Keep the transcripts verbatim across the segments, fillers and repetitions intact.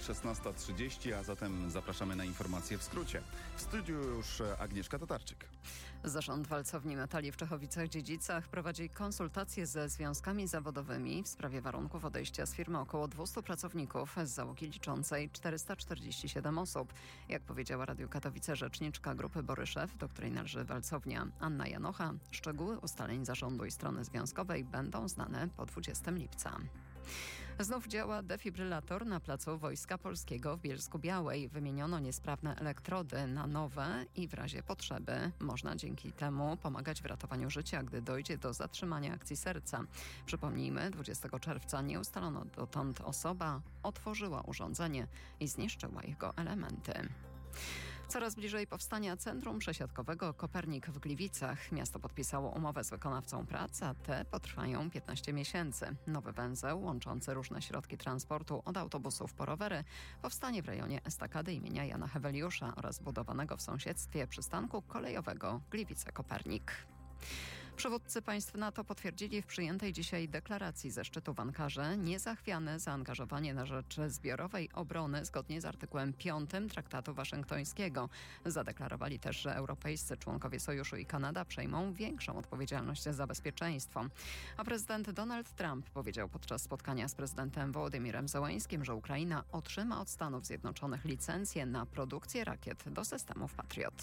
szesnasta trzydzieści, a zatem zapraszamy na informacje w skrócie. W studiu już Agnieszka Tatarczyk. Zarząd Walcowni Metali w Czechowicach-Dziedzicach prowadzi konsultacje ze związkami zawodowymi w sprawie warunków odejścia z firmy około dwieście pracowników z załogi liczącej czterysta czterdzieści siedem osób. Jak powiedziała Radiu Katowice rzeczniczka grupy Boryszew, do której należy Walcownia, Anna Janocha, szczegóły ustaleń zarządu i strony związkowej będą znane po dwudziestego lipca. Znów działa defibrylator na placu Wojska Polskiego w Bielsku-Białej. Wymieniono niesprawne elektrody na nowe i w razie potrzeby można dzięki temu pomagać w ratowaniu życia, gdy dojdzie do zatrzymania akcji serca. Przypomnijmy, dwudziestego czerwca nieustalono dotąd osoba otworzyła urządzenie i zniszczyła jego elementy. Coraz bliżej powstania Centrum Przesiadkowego Kopernik w Gliwicach. Miasto podpisało umowę z wykonawcą prac, a te potrwają piętnaście miesięcy. Nowy węzeł łączący różne środki transportu od autobusów po rowery powstanie w rejonie estakady imienia Jana Heweliusza oraz budowanego w sąsiedztwie przystanku kolejowego Gliwice-Kopernik. Przywódcy państw NATO potwierdzili w przyjętej dzisiaj deklaracji ze szczytu w Ankarze niezachwiane zaangażowanie na rzecz zbiorowej obrony zgodnie z artykułem piątym Traktatu Waszyngtońskiego. Zadeklarowali też, że europejscy członkowie Sojuszu i Kanada przejmą większą odpowiedzialność za bezpieczeństwo. A prezydent Donald Trump powiedział podczas spotkania z prezydentem Wołodymirem Zełeńskim, że Ukraina otrzyma od Stanów Zjednoczonych licencję na produkcję rakiet do systemów Patriot.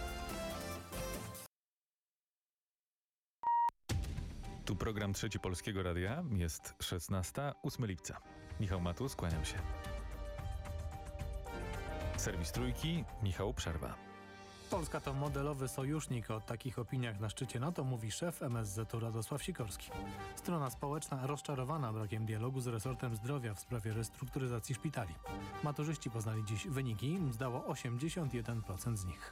Tu program Trzeci Polskiego Radia. Jest szesnasta, ósmego lipca. Michał Matus, kłaniam się. Serwis Trójki, Michał Przerwa. Polska to modelowy sojusznik. O takich opiniach na szczycie NATO mówi szef M S Z-u Radosław Sikorski. Strona społeczna rozczarowana brakiem dialogu z resortem zdrowia w sprawie restrukturyzacji szpitali. Maturzyści poznali dziś wyniki. Zdało osiemdziesiąt jeden procent z nich.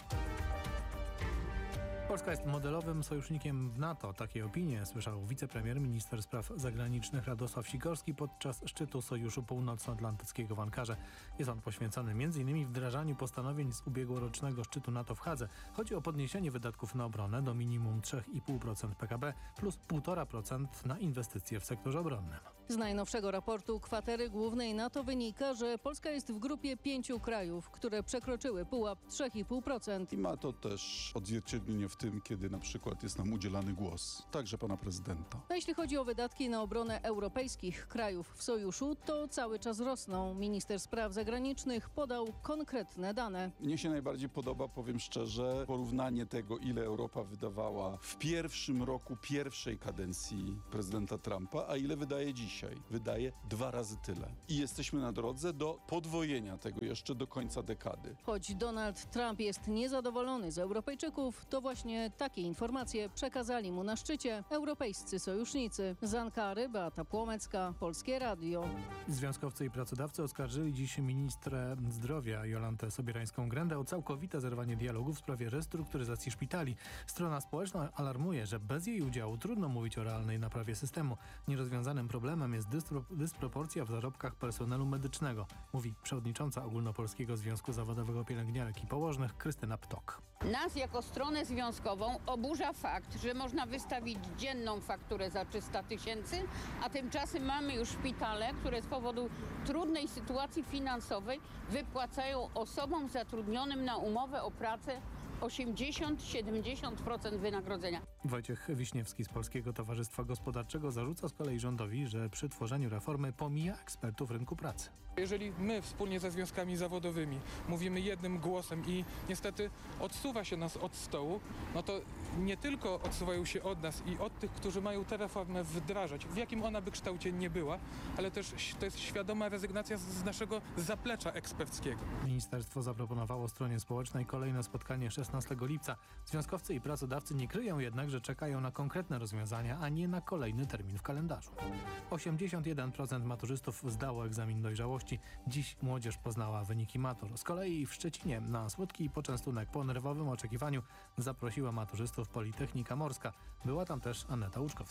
Polska jest modelowym sojusznikiem w NATO. Takie opinie słyszał wicepremier, minister spraw zagranicznych Radosław Sikorski podczas szczytu Sojuszu Północnoatlantyckiego w Ankarze. Jest on poświęcony między innymi wdrażaniu postanowień z ubiegłorocznego szczytu NATO w Hadze. Chodzi o podniesienie wydatków na obronę do minimum trzy i pół procent P K B plus półtora procent na inwestycje w sektorze obronnym. Z najnowszego raportu Kwatery Głównej NATO wynika, że Polska jest w grupie pięciu krajów, które przekroczyły pułap trzy i pół procent. I ma to też odzwierciedlenie w tym, kiedy na przykład jest nam udzielany głos, także pana prezydenta. A jeśli chodzi o wydatki na obronę europejskich krajów w sojuszu, to cały czas rosną. Minister spraw zagranicznych podał konkretne dane. Mnie się najbardziej podoba, powiem szczerze, porównanie tego, ile Europa wydawała w pierwszym roku pierwszej kadencji prezydenta Trumpa, a ile wydaje dzisiaj. Wydaje dwa razy tyle. I jesteśmy na drodze do podwojenia tego jeszcze do końca dekady. Choć Donald Trump jest niezadowolony z Europejczyków, to właśnie takie informacje przekazali mu na szczycie europejscy sojusznicy. Z Ankary Beata Płomecka, Polskie Radio. Związkowcy i pracodawcy oskarżyli dziś ministrę zdrowia Jolantę Sobierańską-Grędę o całkowite zerwanie dialogu w sprawie restrukturyzacji szpitali. Strona społeczna alarmuje, że bez jej udziału trudno mówić o realnej naprawie systemu. Nierozwiązanym problemem jest dyspro- dysproporcja w zarobkach personelu medycznego, mówi przewodnicząca Ogólnopolskiego Związku Zawodowego Pielęgniarek i Położnych Krystyna Ptok. Nas jako stronę związkową oburza fakt, że można wystawić dzienną fakturę za trzysta tysięcy, a tymczasem mamy już szpitale, które z powodu trudnej sytuacji finansowej wypłacają osobom zatrudnionym na umowę o pracę osiemdziesiąt do siedemdziesięciu procent wynagrodzenia. Wojciech Wiśniewski z Polskiego Towarzystwa Gospodarczego zarzuca z kolei rządowi, że przy tworzeniu reformy pomija ekspertów rynku pracy. Jeżeli my wspólnie ze związkami zawodowymi mówimy jednym głosem i niestety odsuwa się nas od stołu, no to nie tylko odsuwają się od nas i od tych, którzy mają tę reformę wdrażać, w jakim ona by kształcie nie była, ale też to jest świadoma rezygnacja z naszego zaplecza eksperckiego. Ministerstwo zaproponowało stronie społecznej kolejne spotkanie szesnastego lipca. Związkowcy i pracodawcy nie kryją jednak, że czekają na konkretne rozwiązania, a nie na kolejny termin w kalendarzu. osiemdziesiąt jeden procent maturzystów zdało egzamin dojrzałości. Dziś młodzież poznała wyniki matur. Z kolei w Szczecinie na słodki poczęstunek po nerwowym oczekiwaniu zaprosiła maturzystów Politechnika Morska. Była tam też Aneta Łuczkowska.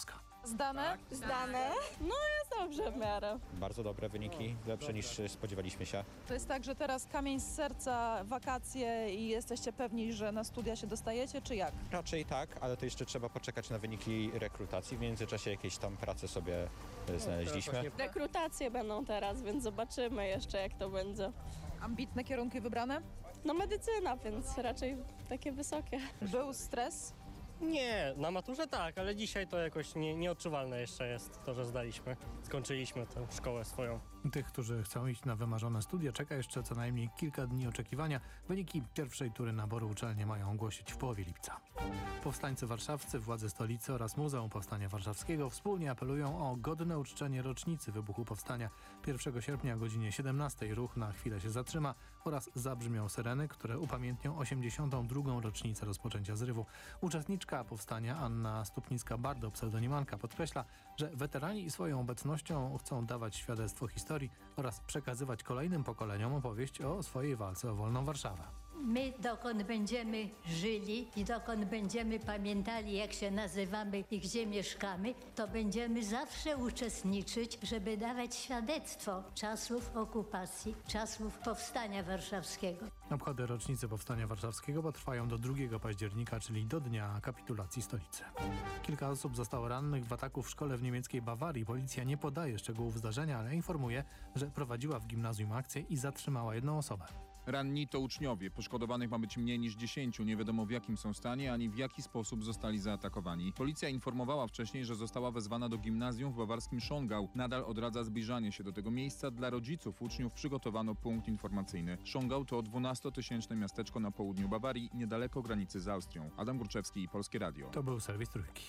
Zdane? Zdane. No jest dobrze w miarę. Bardzo dobre wyniki, lepsze niż spodziewaliśmy się. To jest tak, że teraz kamień z serca, wakacje i jesteście pewni, że na studia się dostajecie, czy jak? Raczej tak, ale to jeszcze trzeba poczekać na wyniki rekrutacji. W międzyczasie jakieś tam prace sobie e, znaleźliśmy. Rekrutacje będą teraz, więc zobaczymy jeszcze jak to będzie. Ambitne kierunki wybrane? No medycyna, więc raczej takie wysokie. Był stres? Nie, na maturze tak, ale dzisiaj to jakoś nie, nieodczuwalne jeszcze jest to, że zdaliśmy. Skończyliśmy tę szkołę swoją. Tych, którzy chcą iść na wymarzone studia, czeka jeszcze co najmniej kilka dni oczekiwania. Wyniki pierwszej tury naboru uczelnie mają ogłosić w połowie lipca. Powstańcy warszawscy, władze stolicy oraz Muzeum Powstania Warszawskiego wspólnie apelują o godne uczczenie rocznicy wybuchu powstania. pierwszego sierpnia o godzinie siedemnastej ruch na chwilę się zatrzyma oraz zabrzmią syreny, które upamiętnią osiemdziesiątą drugą rocznicę rozpoczęcia zrywu. Uczestniczka powstania Anna Stupnicka-Bardo, pseudonimanka, podkreśla, że weterani swoją obecnością chcą dawać świadectwo historii oraz przekazywać kolejnym pokoleniom opowieść o swojej walce o wolną Warszawę. My dokąd będziemy żyli i dokąd będziemy pamiętali, jak się nazywamy i gdzie mieszkamy, to będziemy zawsze uczestniczyć, żeby dawać świadectwo czasów okupacji, czasów powstania warszawskiego. Obchody rocznicy powstania warszawskiego potrwają do drugiego października, czyli do dnia kapitulacji stolicy. Kilka osób zostało rannych w ataku w szkole w niemieckiej Bawarii. Policja nie podaje szczegółów zdarzenia, ale informuje, że prowadziła w gimnazjum akcję i zatrzymała jedną osobę. Ranni to uczniowie. Poszkodowanych ma być mniej niż dziesięciu. Nie wiadomo w jakim są stanie, ani w jaki sposób zostali zaatakowani. Policja informowała wcześniej, że została wezwana do gimnazjum w bawarskim Schongau. Nadal odradza zbliżanie się do tego miejsca. Dla rodziców uczniów przygotowano punkt informacyjny. Schongau to dwunastotysięczne miasteczko na południu Bawarii, niedaleko granicy z Austrią. Adam Górczewski i Polskie Radio. To był serwis Trójki.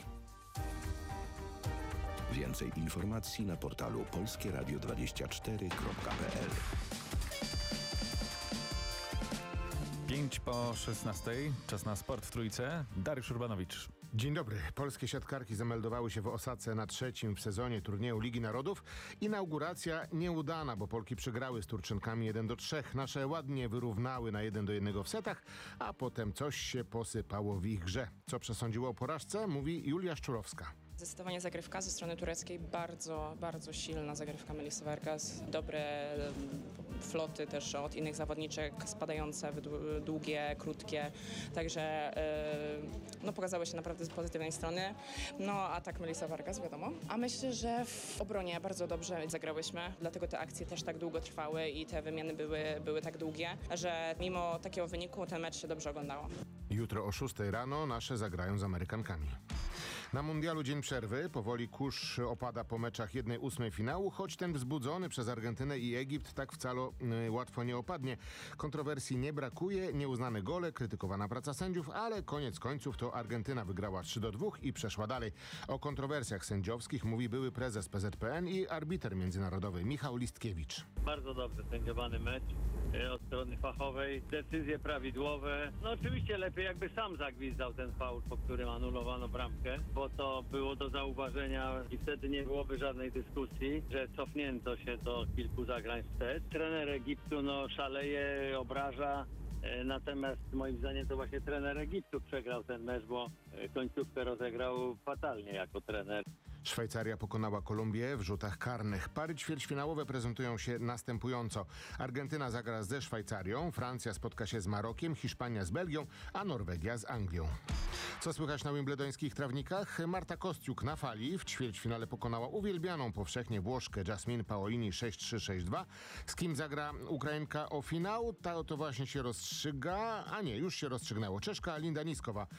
Więcej informacji na portalu polskie radio dwadzieścia cztery kropka p l. Pięć po szesnastej, czas na sport w Trójce. Dariusz Urbanowicz. Dzień dobry. Polskie siatkarki zameldowały się w Osace na trzecim w sezonie turnieju Ligi Narodów. Inauguracja nieudana, bo Polki przegrały z Turczynkami jeden do trzech. Nasze ładnie wyrównały na jeden do jednego w setach, a potem coś się posypało w ich grze. Co przesądziło o porażce, mówi Julia Szczurowska. Zdecydowanie zagrywka ze strony tureckiej, bardzo, bardzo silna zagrywka Melisy Vargas. Dobre floty też od innych zawodniczek, spadające, długie, krótkie. Także no, pokazały się naprawdę z pozytywnej strony. No a tak Melisa Vargas, wiadomo. A myślę, że w obronie bardzo dobrze zagrałyśmy, dlatego te akcje też tak długo trwały i te wymiany były, były tak długie, że mimo takiego wyniku ten mecz się dobrze oglądało. Jutro o szóstej rano nasze zagrają z Amerykankami. Na mundialu dzień przerwy. Powoli kurz opada po meczach jednej ósmej finału, choć ten wzbudzony przez Argentynę i Egipt tak wcale y, łatwo nie opadnie. Kontrowersji nie brakuje, nieuznane gole, krytykowana praca sędziów, ale koniec końców to Argentyna wygrała trzy do dwóch i przeszła dalej. O kontrowersjach sędziowskich mówi były prezes P Z P N i arbiter międzynarodowy Michał Listkiewicz. Bardzo dobrze sędziowany mecz od strony fachowej, decyzje prawidłowe. No oczywiście lepiej jakby sam zagwizdał ten faul, po którym anulowano bramkę, bo to było do zauważenia i wtedy nie byłoby żadnej dyskusji, że cofnięto się do kilku zagrań wstecz. Trener Egiptu no szaleje, obraża, natomiast moim zdaniem to właśnie trener Egiptu przegrał ten mecz, bo końcówkę rozegrał fatalnie jako trener. Szwajcaria pokonała Kolumbię w rzutach karnych. Pary ćwierćfinałowe prezentują się następująco. Argentyna zagra ze Szwajcarią, Francja spotka się z Marokiem, Hiszpania z Belgią, a Norwegia z Anglią. Co słychać na wimbledońskich trawnikach? Marta Kostiuk na fali w ćwierćfinale pokonała uwielbianą powszechnie Włoszkę Jasmine Paolini sześć trzy sześć dwa. Z kim zagra Ukrainka o finał? Ta to właśnie się rozstrzyga, a nie, już się rozstrzygnęło. Czeszka Linda Niskowa,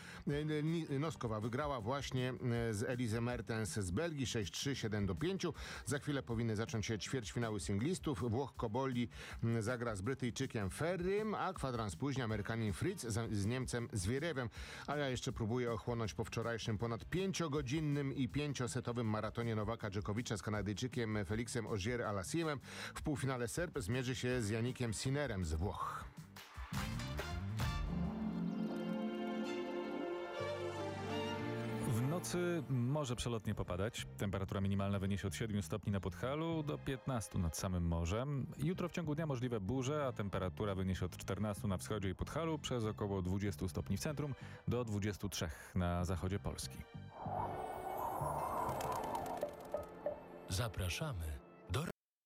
Noskowa wygrała właśnie z Elise Mertens z Belgii sześć trzy siedem do pięciu. Za chwilę powinny zacząć się ćwierćfinały singlistów. Włoch Cobolli zagra z Brytyjczykiem Ferrym, a kwadrans później Amerykanin Fritz z, z Niemcem Zwierewem. A ja jeszcze próbuję ochłonąć po wczorajszym ponad pięciogodzinnym i pięciosetowym maratonie Nowaka Dżokowicza z Kanadyjczykiem Felixem Ogier-Alassienem. W półfinale Serb zmierzy się z Yannickiem Sinnerem z Włoch. W nocy może przelotnie popadać. Temperatura minimalna wyniesie od siedmiu stopni na Podhalu do piętnastu nad samym morzem. Jutro w ciągu dnia możliwe burze, a temperatura wyniesie od czternastu na wschodzie i Podhalu przez około dwudziestu stopni w centrum do dwudziestu trzech na zachodzie Polski. Zapraszamy do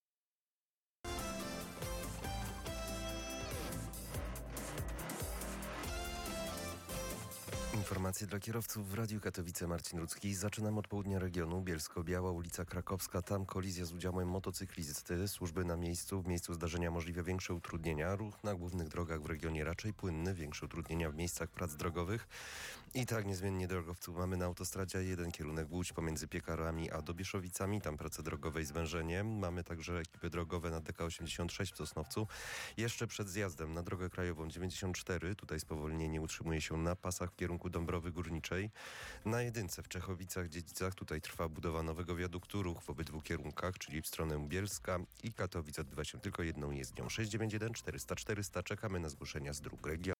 Informacje dla kierowców w Radiu Katowice. Marcin Rudzki. Zaczynam od południa regionu. Bielsko-Biała, ulica Krakowska. Tam kolizja z udziałem motocyklisty. Służby na miejscu. W miejscu zdarzenia możliwe większe utrudnienia. Ruch na głównych drogach w regionie raczej płynny. Większe utrudnienia w miejscach prac drogowych. I tak niezmiennie drogowców mamy na autostradzie jeden kierunek Łódź pomiędzy Piekarami a Dobieszowicami. Tam prace drogowe i zwężenie. Mamy także ekipy drogowe na D K osiemdziesiąt sześć w Sosnowcu. Jeszcze przed zjazdem na drogę krajową dziewięćdziesiąt cztery. Tutaj spowolnienie utrzymuje się na pasach w kierunku Dąbrowy Górniczej. Na jedynce w Czechowicach-Dziedzicach tutaj trwa budowa nowego wiaduktu. Ruch w obydwu kierunkach, czyli w stronę Bielska i Katowic odbywa się tylko jedną jezdnią. sześć dziewięć jeden czterysta czterysta. Czekamy na zgłoszenia z dróg regionu.